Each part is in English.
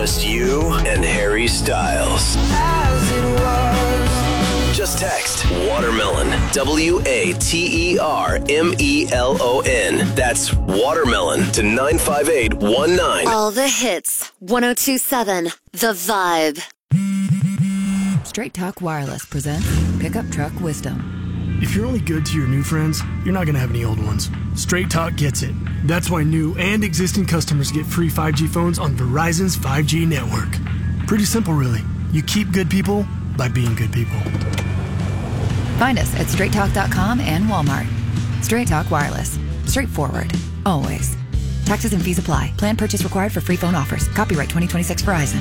Just you and Harry Styles. Just text Watermelon, WATERMELON. That's Watermelon to 95819. All the hits. 102.7 The Vibe. Straight Talk Wireless presents Pickup Truck Wisdom. If you're only good to your new friends, you're not going to have any old ones. Straight Talk gets it. That's why new and existing customers get free 5G phones on Verizon's 5G network. Pretty simple, really. You keep good people by being good people. Find us at straighttalk.com and Walmart. Straight Talk Wireless. Straightforward. Always. Taxes and fees apply. Plan purchase required for free phone offers. Copyright 2026 Verizon.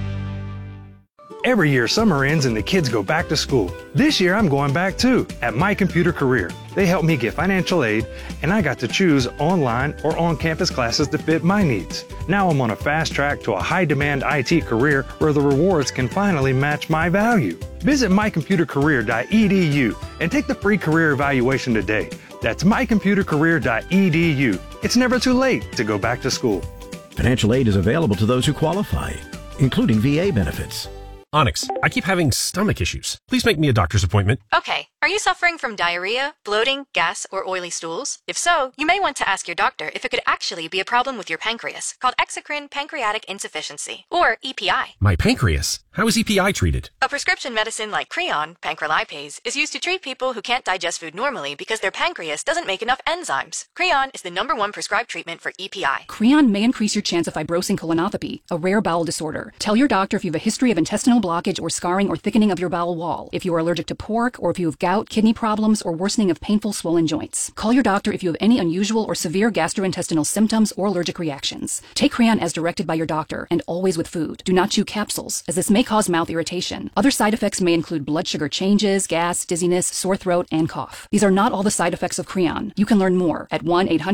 Every year, summer ends and the kids go back to school. This year, I'm going back too, at My Computer Career. They helped me get financial aid, and I got to choose online or on-campus classes to fit my needs. Now I'm on a fast track to a high-demand IT career where the rewards can finally match my value. Visit mycomputercareer.edu and take the free career evaluation today. That's mycomputercareer.edu. It's never too late to go back to school. Financial aid is available to those who qualify, including VA benefits. Onyx, I keep having stomach issues. Please make me a doctor's appointment. Okay. Are you suffering from diarrhea, bloating, gas, or oily stools? If so, you may want to ask your doctor if it could actually be a problem with your pancreas, called exocrine pancreatic insufficiency, or EPI. My pancreas? How is EPI treated? A prescription medicine like Creon, pancrelipase, is used to treat people who can't digest food normally because their pancreas doesn't make enough enzymes. Creon is the #1 prescribed treatment for EPI. Creon may increase your chance of fibrosing colonopathy, a rare bowel disorder. Tell your doctor if you have a history of intestinal blockage or scarring or thickening of your bowel wall, if you are allergic to pork, or if you have gout, kidney problems, or worsening of painful swollen joints. Call your doctor if you have any unusual or severe gastrointestinal symptoms or allergic reactions. Take Creon as directed by your doctor, and always with food. Do not chew capsules, as this may cause mouth irritation. Other side effects may include blood sugar changes, gas, dizziness, sore throat, and cough. These are not all the side effects of Creon. You can learn more at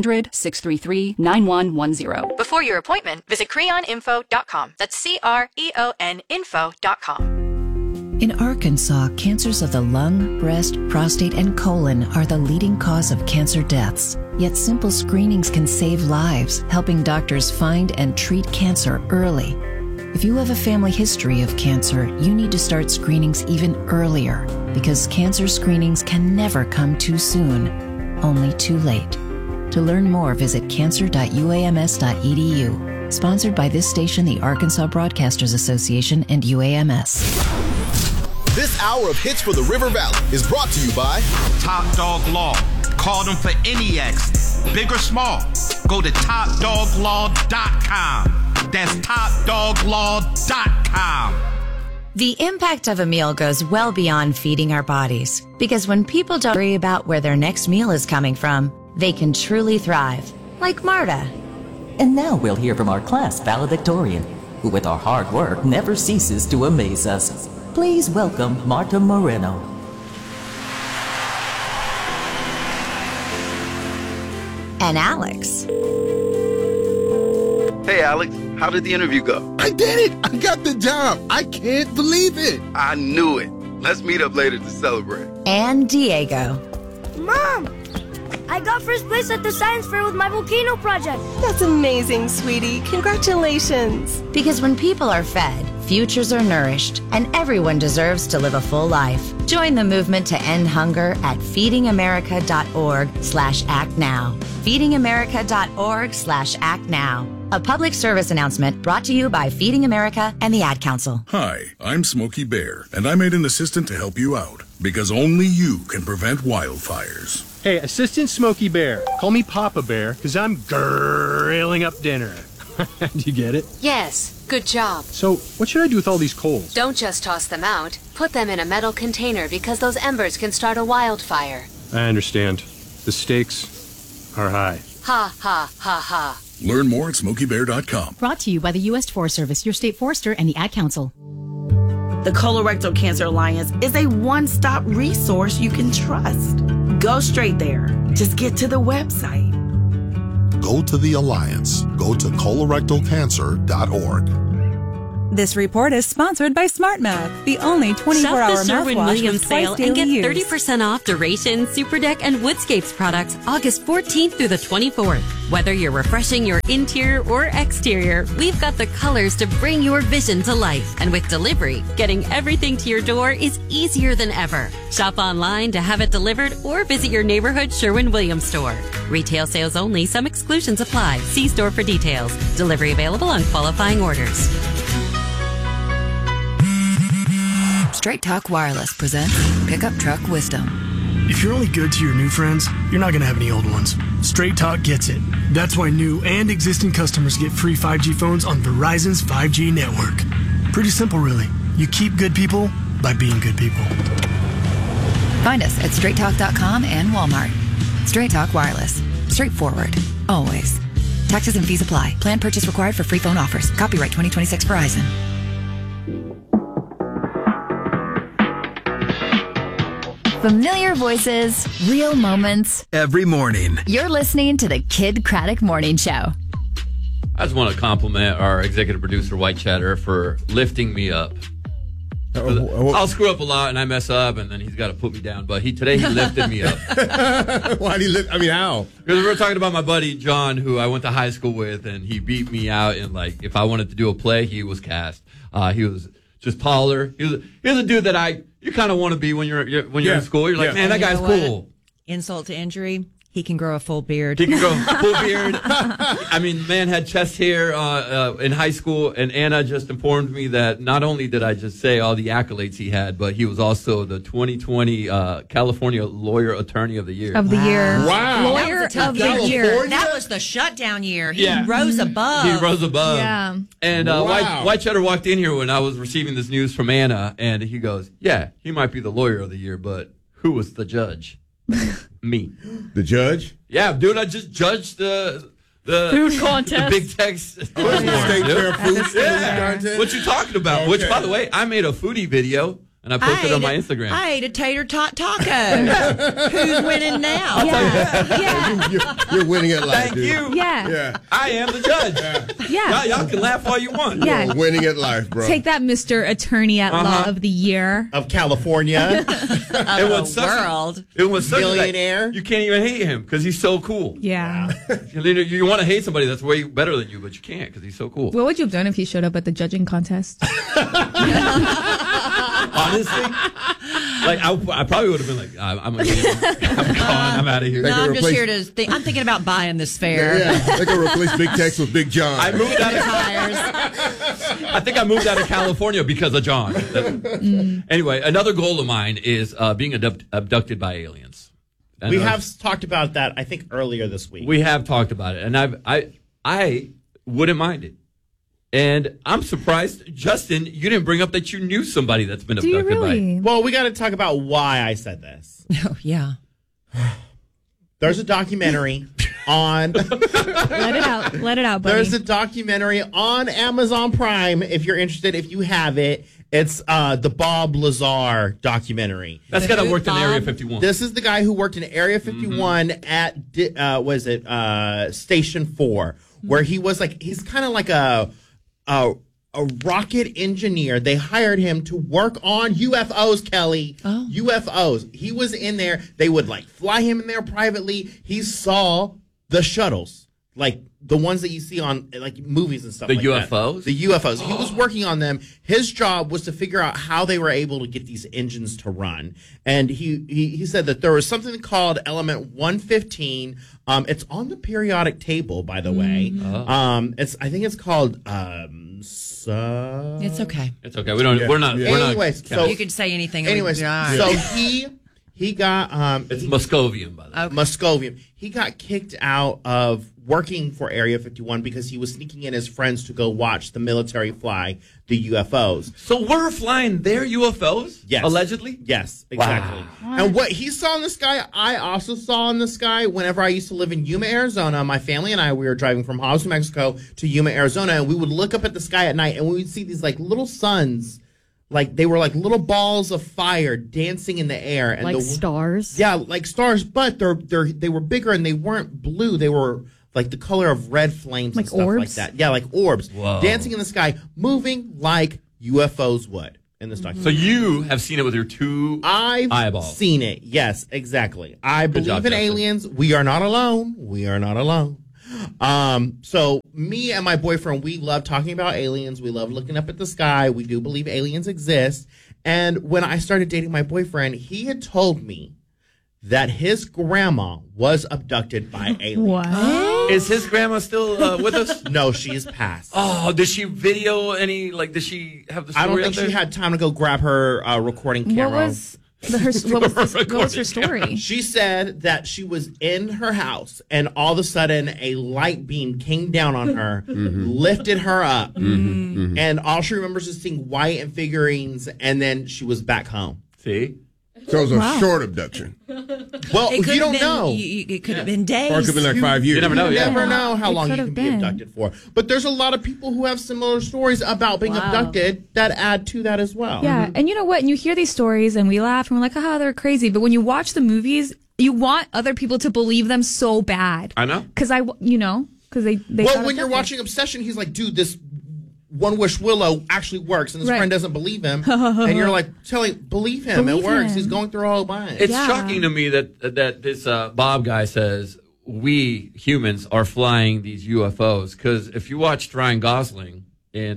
1-800-633-9110. Before your appointment, visit creoninfo.com. That's CREON info.com. In Arkansas, cancers of the lung, breast, prostate, and colon are the leading cause of cancer deaths. Yet simple screenings can save lives, helping doctors find and treat cancer early. If you have a family history of cancer, you need to start screenings even earlier, because cancer screenings can never come too soon, only too late. To learn more, visit cancer.uams.edu. Sponsored by this station, the Arkansas Broadcasters Association, and UAMS. This hour of Hits for the River Valley is brought to you by Top Dog Law. Call them for any accident, big or small. Go to TopDogLaw.com. That's TopDogLaw.com. The impact of a meal goes well beyond feeding our bodies, because when people don't worry about where their next meal is coming from, they can truly thrive, like Marta. And now we'll hear from our class valedictorian, who with our hard work never ceases to amaze us. Please welcome Marta Moreno. And Alex. Hey, Alex, how did the interview go? I did it! I got the job! I can't believe it! I knew it. Let's meet up later to celebrate. And Diego. Mom! I got first place at the science fair with my volcano project. That's amazing, sweetie. Congratulations. Because when people are fed, futures are nourished, and everyone deserves to live a full life. Join the movement to end hunger at feedingamerica.org/actnow. feedingamerica.org/actnow. A public service announcement brought to you by Feeding America and the Ad Council. Hi, I'm Smokey Bear, and I made an assistant to help you out, because only you can prevent wildfires. Hey, Assistant Smokey Bear. Call me Papa Bear, because I'm grilling up dinner. Do you get it? Yes, good job. So, what should I do with all these coals? Don't just toss them out. Put them in a metal container, because those embers can start a wildfire. I understand. The stakes are high. Ha, ha, ha, ha. Learn more at SmokeyBear.com. Brought to you by the U.S. Forest Service, your state forester, and the Ad Council. The Colorectal Cancer Alliance is a one-stop resource you can trust. Go straight there. Just get to the website. Go to the Alliance. Go to colorectalcancer.org. This report is sponsored by SmartMath, the only 24-hour Shop the mouthwash Sherwin-Williams with twice sale daily and get use. 30% off Duration, Superdeck, and Woodscapes products August 14th through the 24th. Whether you're refreshing your interior or exterior, we've got the colors to bring your vision to life. And with delivery, getting everything to your door is easier than ever. Shop online to have it delivered or visit your neighborhood Sherwin-Williams store. Retail sales only. Some exclusions apply. See store for details. Delivery available on qualifying orders. Straight Talk Wireless presents Pickup Truck Wisdom. If you're only good to your new friends, you're not going to have any old ones. Straight Talk gets it. That's why new and existing customers get free 5G phones on Verizon's 5G network. Pretty simple, really. You keep good people by being good people. Find us at straighttalk.com and Walmart. Straight Talk Wireless. Straightforward. Always. Taxes and fees apply. Plan purchase required for free phone offers. Copyright 2026 Verizon. Familiar voices, real moments. Every morning. You're listening to the Kid Craddock Morning Show. I just want to compliment our executive producer, White Cheddar, for lifting me up. I'll screw up a lot and I mess up, and then he's got to put me down. But today he lifted me up. Why do you lift? I mean, how? Because we were talking about my buddy John, who I went to high school with, and he beat me out. And like, if I wanted to do a play, he was cast. He was just taller. He was a dude that you kind of want to be when you're in school. You're like, man, that guy's cool. Insult to injury. He can grow a full beard. He can grow a full beard. I mean, man had chest hair in high school, and Anna just informed me that not only did I just say all the accolades he had, but he was also the 2020 California Lawyer Attorney of the Year. Of the year. Wow. Lawyer of the year. That was the shutdown year. He rose above. He rose above. Yeah. And White Cheddar walked in here when I was receiving this news from Anna, and he goes, yeah, he might be the Lawyer of the Year, but who was the judge? Me. The judge? Yeah, dude, I just judged the food contest. The Big Tex. State Fair food contest? What you talking about? Okay. Which, by the way, I made a foodie video and I posted it on my Instagram. I ate a tater tot taco. Who's winning now? You're winning at life. Thank dude. you. Yeah. I am the judge. Yeah. Y'all can laugh all you want. Yeah. You're winning at life, bro. Take that, Mr. Attorney at Law of the Year. Of California. World. It was such Billionaire. You can't even hate him because he's so cool. Yeah. You want to hate somebody that's way better than you, but you can't because he's so cool. What would you have done if he showed up at the judging contest? Honestly, like I probably would have been like, I'm gone, I'm out of here. No, I'm just here to think. I'm thinking about buying this fair. Yeah, they're gonna replace Big Tex with Big John. I moved out of I think I moved out of California because of John. Anyway, another goal of mine is being abducted by aliens. We have talked about that, I think, earlier this week. We have talked about it, and I wouldn't mind it. And I'm surprised, Justin, you didn't bring up that you knew somebody that's been abducted by. Well, we got to talk about why I said this. Oh, yeah. There's a documentary on... Let it out, buddy. There's a documentary on Amazon Prime, if you're interested, if you have it. It's the Bob Lazar documentary. That's the guy that worked in Area 51. This is the guy who worked in Area 51 at, Station 4, where he was like, he's kind of like a rocket engineer. They hired him to work on UFOs, Kelly. Oh. UFOs. He was in there. They would like fly him in there privately. He saw the shuttles, like the ones that you see on like movies and stuff The like UFOs? that. The UFOs. He was working on them. His job was to figure out how they were able to get these engines to run. And he said that there was something called Element 115. It's on the periodic table, by the way. I think it's called It's okay. It's okay. We're not. Anyways, so you could say anything. Anyways, so he got it's Moscovian, by the way. Okay. Moscovian. He got kicked out of working for Area 51 because he was sneaking in his friends to go watch the military fly the UFOs. So we're flying their UFOs? Yes. Allegedly? Yes, exactly. Wow. And what he saw in the sky, I also saw in the sky whenever I used to live in Yuma, Arizona. My family and I, we were driving from Hobbs, New Mexico to Yuma, Arizona, and we would look up at the sky at night and we would see these like little suns. Like, they were like little balls of fire dancing in the air. And like stars? Yeah, like stars, but they were bigger and they weren't blue. They were like the color of red flames and Like stuff orbs? like that. Yeah, like orbs. Whoa. Dancing in the sky, moving like UFOs would in this documentary. So you have seen it with your two eyeballs. Seen it. Yes, exactly. I Good believe job, in Justin. aliens. We are not alone. We are not alone. So me and my boyfriend, we love talking about aliens. We love looking up at the sky. We do believe aliens exist. And when I started dating my boyfriend, he had told me that his grandma was abducted by aliens. What? Is his grandma still with us? No, she is passed. Oh, did she video any? Like, did she have the story? I don't up think there? she had time to go grab her recording camera. What was her story? She said that she was in her house and all of a sudden a light beam came down on her, lifted her up, and all she remembers is seeing white and figurines, and then she was back home. See? So it was a short abduction. Well, It could you don't have been- know. It could have been days. Or it could be like 5 years. You never know. You Yeah. never know how It long you could can have be been. abducted for. But there's a lot of people who have similar stories about being abducted that add to that as well. Yeah, and you know what? And you hear these stories, and we laugh, and we're like, "Haha, they're crazy." But when you watch the movies, you want other people to believe them so bad. I know. Because because they. Well, got when you're abducted. watching Obsession, he's like, dude, this One Wish Willow actually works, and his Right. friend doesn't believe him. And you're like, believe him. Believe it works. him. He's going through a whole bunch. It's shocking to me that this Bob guy says we humans are flying these UFOs, because if you watched Ryan Gosling in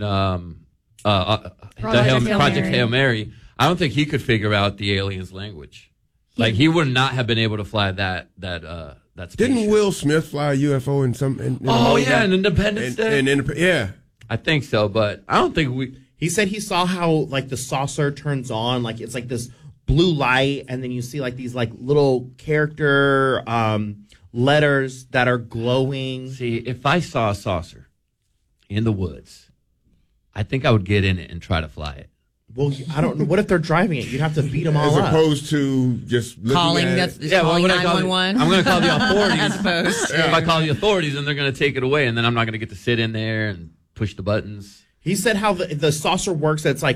Project Hail Mary, I don't think he could figure out the aliens' language. Like, he would not have been able to fly that spaceship. Didn't Will Smith fly a UFO in some? In in Independence Day. Yeah, I think so, but I don't think we. He said he saw how like the saucer turns on, like it's like this blue light, and then you see like these like little character letters that are glowing. See, if I saw a saucer in the woods, I think I would get in it and try to fly it. Well, I don't know. What if they're driving it? You'd have to beat them all as up. opposed to just looking Calling at it. calling when I call 911. I'm going to call the authorities. As opposed to- If I call the authorities, then they're going to take it away, and then I'm not going to get to sit in there and push the buttons. He said how the saucer works. It's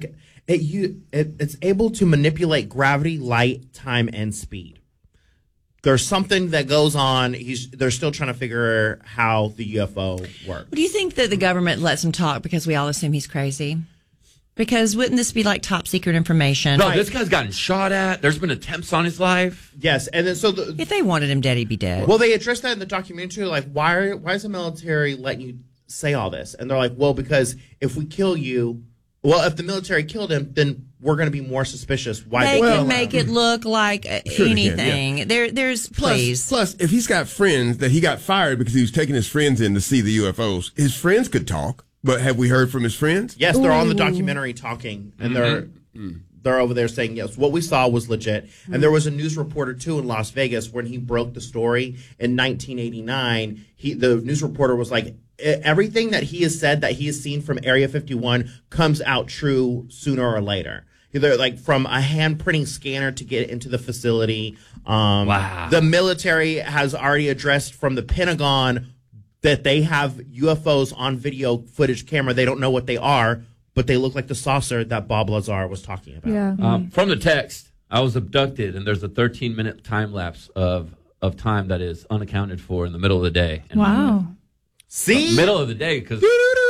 able to manipulate gravity, light, time, and speed. There's something that goes on. They're still trying to figure how the UFO works. Do you think that the government lets him talk because we all assume he's crazy? Because wouldn't this be like top secret information? No, this guy's gotten shot at. There's been attempts on his life. Yes, and then if they wanted him dead, he'd be dead. Well, they addressed that in the documentary. Like, why is the military letting you say all this? And they're like, well, because if we kill you, if the military killed him, then we're going to be more suspicious. Why they can make it look like Sure they anything. can, yeah. There's Plus, if he's got friends that he got fired because he was taking his friends in to see the UFOs, his friends could talk. But have we heard from his friends? Yes, they're on the documentary talking, and they're over there saying, yes, what we saw was legit. And there was a news reporter, too, in Las Vegas when he broke the story in 1989. The news reporter was like, everything that he has said that he has seen from Area 51 comes out true sooner or later. Either like from a hand printing scanner to get into the facility. Wow. The military has already addressed from the Pentagon that they have UFOs on video footage camera. They don't know what they are, but they look like the saucer that Bob Lazar was talking about. Yeah. From the text, I was abducted, and there's a 13-minute time lapse of time that is unaccounted for in the middle of the day. And Wow. See? Middle of the day, because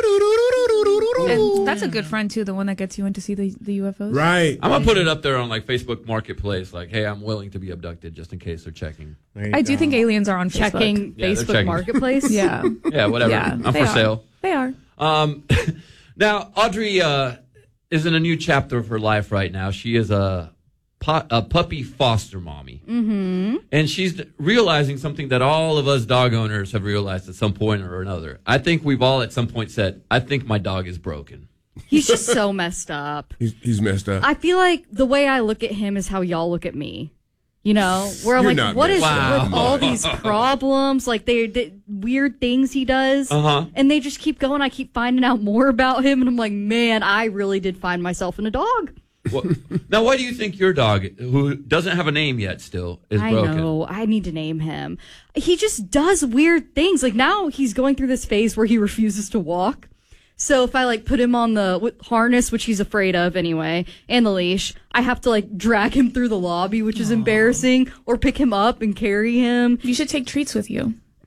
And that's a good friend too, the one that gets you in to see the UFOs. Right. I'm going to put it up there on like Facebook Marketplace, like, hey, I'm willing to be abducted just in case they're checking. I do think aliens are on Checking Facebook. Yeah, they're Facebook checking. Marketplace. Yeah. Yeah, whatever. Yeah, I'm they for are. sale. They are. Now, Audrey is in a new chapter of her life right now. She is a puppy foster mommy. Mm-hmm. And she's realizing something that all of us dog owners have realized at some point or another. I think we've all at some point said, I think my dog is broken. He's just so messed up. He's messed up. I feel like the way I look at him is how y'all look at me. You know, where I'm You're like, not what is messed with up. all these problems? Like the weird things he does, and they just keep going. I keep finding out more about him, and I'm like, man, I really did find myself in a dog. Well, now, why do you think your dog, who doesn't have a name yet still, is I broken? know. I need to name him. He just does weird things. Like now he's going through this phase where he refuses to walk. So if I like put him on the harness, which he's afraid of anyway, and the leash, I have to like drag him through the lobby, which is embarrassing, or pick him up and carry him. You should take treats with you.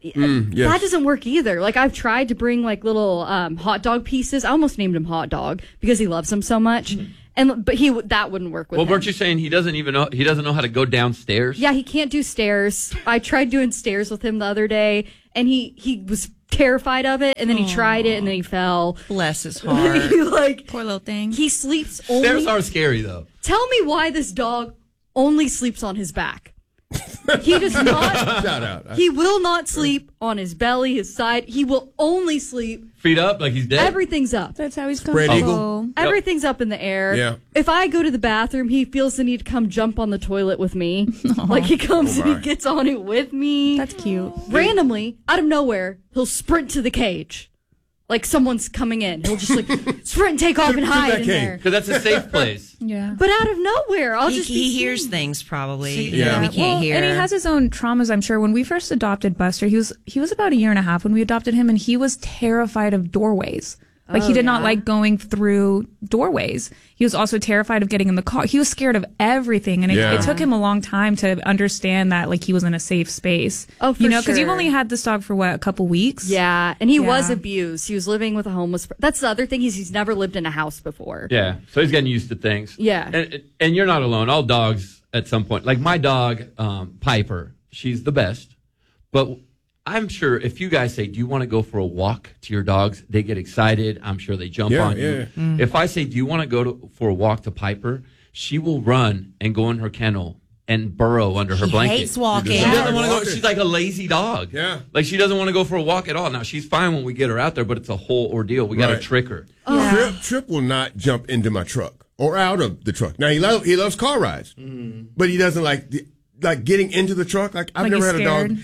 Yes. That doesn't work either. Like, I've tried to bring like little hot dog pieces. I almost named him Hot Dog because he loves them so much. But that wouldn't work with him. Well, weren't you saying he doesn't know how to go downstairs? Yeah, he can't do stairs. I tried doing stairs with him the other day, and he was terrified of it, and then he tried it, and then he fell. Bless his heart. Poor little thing. He sleeps only. Stairs are scary, though. Tell me why this dog only sleeps on his back. He does not. Shout out. He will not sleep on his belly, his side. He will only sleep. Feet up like he's dead? Everything's up. That's how he's Spread comfortable. eagle? Everything's up in the air. Yeah. If I go to the bathroom, he feels the need to come jump on the toilet with me. Like he comes and he gets on it with me. That's cute. Randomly, out of nowhere, he'll sprint to the cage. Like someone's coming in. He'll just like sprint and take off and hide in there. Because that's a safe place. Yeah. But out of nowhere, he hears things probably. Yeah. We can't hear. And he has his own traumas, I'm sure. When we first adopted Buster, he was about 1.5 years when we adopted him, and he was terrified of doorways. Like, he did not like going through doorways. He was also terrified of getting in the car. He was scared of everything. And it took him a long time to understand that, like, he was in a safe space. Oh, for because you've only had this dog for, a couple weeks? Yeah, and he was abused. He was living with a homeless person. That's the other thing, he's never lived in a house before. Yeah, so he's getting used to things. Yeah. And you're not alone. All dogs, at some point, like my dog, Piper, she's the best. But I'm sure if you guys say, do you want to go for a walk to your dogs? They get excited. I'm sure they jump on you. If I say, do you want to go for a walk to Piper? She will run and go in her kennel and burrow under her blanket. She hates walking. She doesn't want to go. She's like a lazy dog. Yeah. Like she doesn't want to go for a walk at all. Now, she's fine when we get her out there, but it's a whole ordeal. We got to trick her. Trip will not jump into my truck or out of the truck. Now, he loves car rides, but he doesn't like getting into the truck. Like I've never had a dog.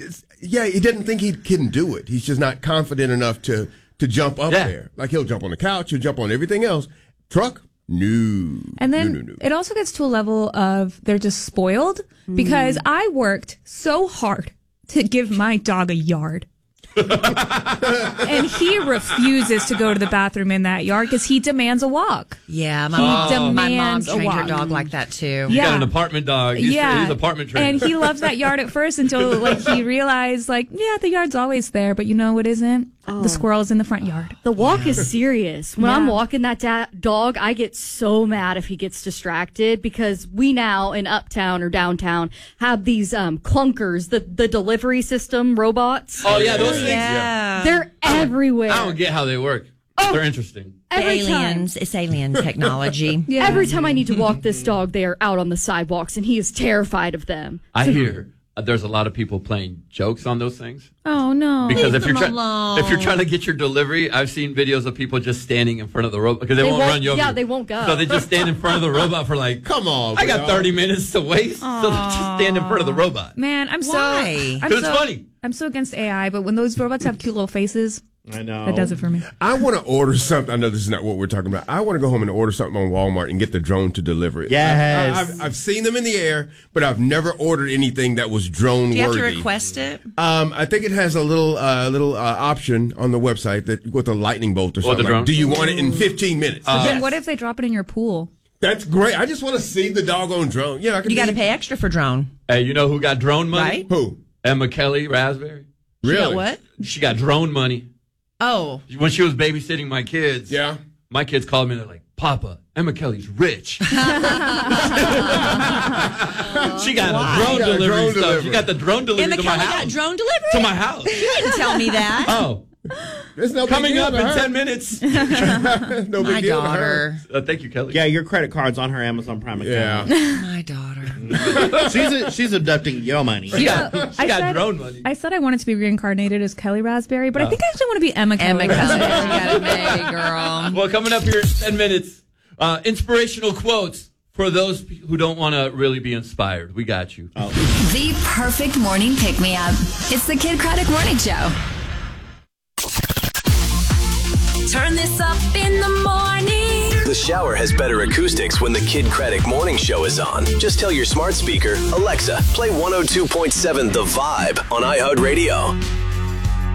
He didn't think he couldn't do it. He's just not confident enough to jump up there. Like he'll jump on the couch, he'll jump on everything else. Truck, no. And then it also gets to a level of they're just spoiled because I worked so hard to give my dog a yard. And he refuses to go to the bathroom in that yard because he demands a walk. Yeah, my mom trained a her walk. dog like that too. You got an apartment dog. He's apartment trained. And he loves that yard at first until he realized the yard's always there, but you know what isn't? The squirrel's in the front yard. The walk is serious. When I'm walking that dog, I get so mad if he gets distracted because we now in Uptown or downtown have these clunkers, the delivery system robots. Oh, yeah, those things. Yeah. They're everywhere. I don't get how they work. They're interesting. It's alien technology. Every time I need to walk this dog, they are out on the sidewalks, and he is terrified of them. I hear there's a lot of people playing jokes on those things. Oh no! Because if you're trying to get your delivery, I've seen videos of people just standing in front of the robot because they won't run you over. Yeah, they won't go. So they just stand in front of the robot for like, come on, I got 30 minutes to waste, so they just stand in front of the robot. Man, Because it's funny. I'm so against AI, but when those robots have cute little faces, I know that does it for me. I want to order something. I know this is not what we're talking about. I want to go home and order something on Walmart and get the drone to deliver it. Yes. I've seen them in the air, but I've never ordered anything that was drone worthy. Do you have to request it? I think it has a little option on the website that with a lightning bolt or something. the drone? Do you want it in 15 minutes? Then what if they drop it in your pool? That's great. I just want to see the doggone drone. Yeah, you got to pay extra for drone. Hey, you know who got drone money? Right? Who? Emma Kelly Raspberry. Really? She got what? She got drone money. Oh. When she was babysitting my kids. Yeah. My kids called me and they're like, Papa, Emma Kelly's rich. She got a drone delivery stuff. She got the drone delivery Emma to my Kelly house. got drone delivery? To my house. You didn't tell me that. Oh. There's no coming up in 10 minutes. No big deal to her. Thank you, Kelly. Yeah, your credit card's on her Amazon Prime account. Yeah. My daughter. She's abducting your money. She got drone money. I said I wanted to be reincarnated as Kelly Raspberry, but I think I actually want to be Emma Kelly. Emma Kelly. You got it made, girl. Well, coming up here in 10 minutes, inspirational quotes for those who don't want to really be inspired. We got you. The perfect morning pick-me-up. It's the Kid Craddock Morning Show. Turn this up in the morning. The shower has better acoustics when the Kid Craddock Morning Show is on. Just tell your smart speaker, Alexa, play 102.7 The Vibe on iHeartRadio.